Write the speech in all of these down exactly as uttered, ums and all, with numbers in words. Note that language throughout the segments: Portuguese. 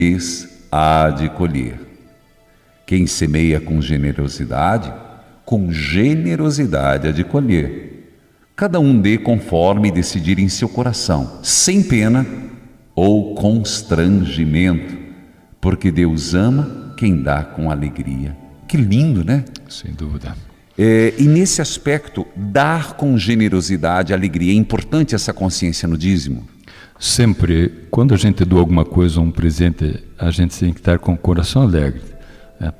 há de colher. Quem semeia com generosidade, com generosidade há de colher. Cada um dê conforme decidir em seu coração, sem pena ou constrangimento, porque Deus ama quem dá com alegria. Que lindo, né? Sem dúvida. É, e nesse aspecto, dar com generosidade, alegria, é importante essa consciência no dízimo? Sempre, quando a gente doa alguma coisa, um presente, a gente tem que estar com o coração alegre. Né?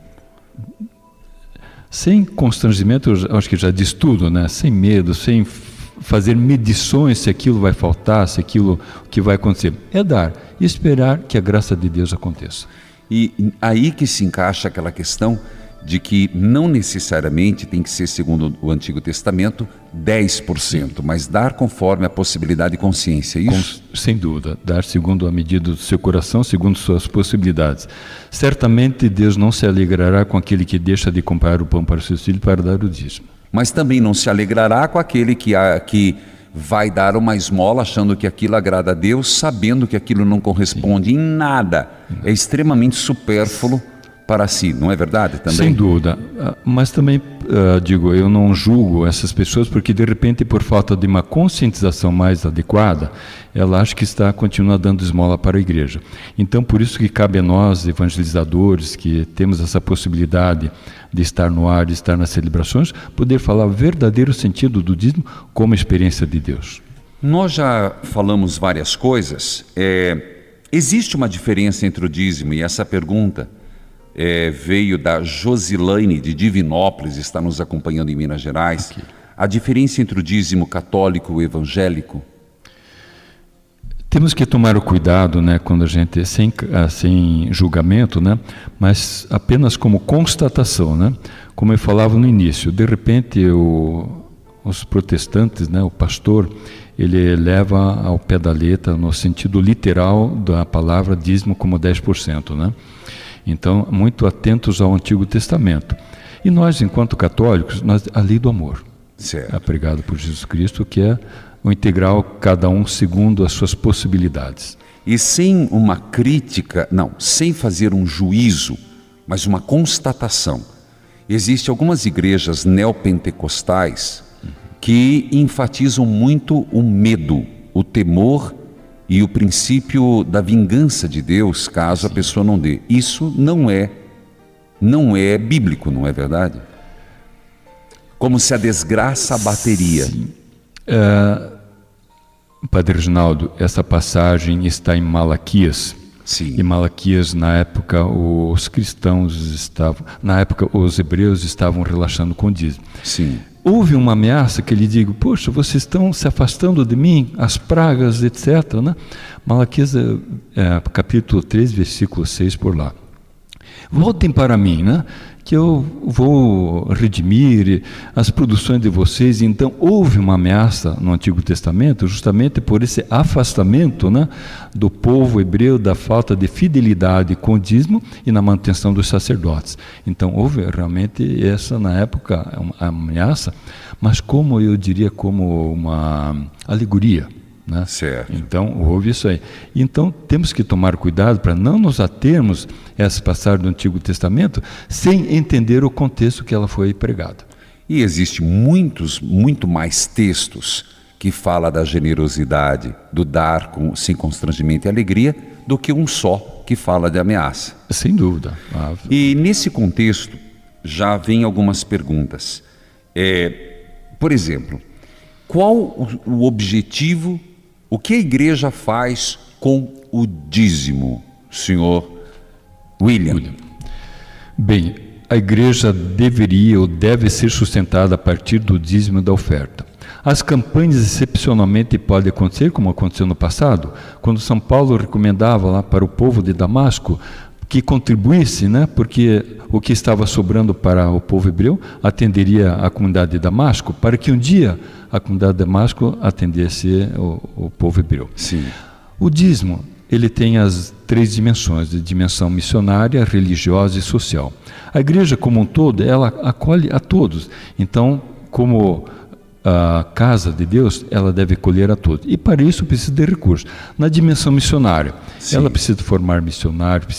Sem constrangimento, eu acho que já diz tudo, né? Sem medo, sem fazer medições se aquilo vai faltar, se aquilo que vai acontecer. É dar e esperar que a graça de Deus aconteça. E aí que se encaixa aquela questão de que não necessariamente tem que ser, segundo o Antigo Testamento, dez por cento, mas dar conforme a possibilidade e consciência, é isso? Com, sem dúvida, dar segundo a medida do seu coração, segundo suas possibilidades. Certamente Deus não se alegrará com aquele que deixa de comprar o pão para os seus filhos para dar o dízimo. Mas também não se alegrará com aquele que, a, que vai dar uma esmola achando que aquilo agrada a Deus, sabendo que aquilo não corresponde Sim. em nada. É extremamente supérfluo para si, não é verdade também? Sem dúvida, mas também, uh, digo, eu não julgo essas pessoas porque de repente por falta de uma conscientização mais adequada, ela acha que está continuando dando esmola para a igreja. Então por isso que cabe a nós, evangelizadores, que temos essa possibilidade de estar no ar, de estar nas celebrações, poder falar o verdadeiro sentido do dízimo como experiência de Deus. Nós já falamos várias coisas, é, existe uma diferença entre o dízimo e essa pergunta É, veio da Josilane de Divinópolis, está nos acompanhando em Minas Gerais. Aqui. A diferença entre o dízimo católico e o evangélico? Temos que tomar o cuidado, né, quando a gente, sem, sem julgamento, né, mas apenas como constatação, né, como eu falava no início, de repente o, os protestantes, né, o pastor, ele leva ao pé da letra, no sentido literal da palavra dízimo como dez por cento, né? Então, muito atentos ao Antigo Testamento. E nós, enquanto católicos, nós, a lei do amor, certo. É pregado por Jesus Cristo, que é o integral, cada um segundo as suas possibilidades. E sem uma crítica, não, sem fazer um juízo, mas uma constatação. Existem algumas igrejas neopentecostais que enfatizam muito o medo, o temor e o princípio da vingança de Deus, caso Sim. a pessoa não dê. Isso não é, não é bíblico, não é verdade? Como se a desgraça abateria. Sim. Uh, Padre Reginaldo, essa passagem está em Malaquias. Sim. Em Malaquias, na época, os cristãos estavam, na época, os hebreus estavam relaxando com o dízimo. Sim. Houve uma ameaça que lhe digo, poxa, vocês estão se afastando de mim, as pragas, etcétera. Né? Malaquias, é, capítulo três, versículo seis, por lá. Voltem para mim, né? Que eu vou redimir as produções de vocês. Então, houve uma ameaça no Antigo Testamento, justamente por esse afastamento, né, do povo hebreu, da falta de fidelidade com o dízimo e na manutenção dos sacerdotes. Então, houve realmente essa, na época, uma ameaça, mas como eu diria, como uma alegoria. Né? Certo. Então, houve isso aí. Então, temos que tomar cuidado para não nos atermos a essa passagem do Antigo Testamento sem entender o contexto que ela foi pregada. E existem muitos, muito mais textos que falam da generosidade, do dar com, sem constrangimento e alegria, do que um só que fala de ameaça. Sem dúvida. Ah, e nesse contexto, já vem algumas perguntas. É, por exemplo, qual o, o objetivo, o que a igreja faz com o dízimo, senhor William? William. Bem, a igreja deveria ou deve ser sustentada a partir do dízimo e da oferta. As campanhas excepcionalmente podem acontecer, como aconteceu no passado, quando São Paulo recomendava lá para o povo de Damasco que contribuísse, né, porque o que estava sobrando para o povo hebreu atenderia a comunidade de Damasco, para que um dia a comunidade de Damasco atendesse o, o povo hebreu. Sim. O dízimo, ele tem as três dimensões, de dimensão missionária, religiosa e social. A igreja como um todo, ela acolhe a todos. Então, como a casa de Deus, ela deve acolher a todos. E para isso precisa de recursos. Na dimensão missionária, Sim. ela precisa formar missionários,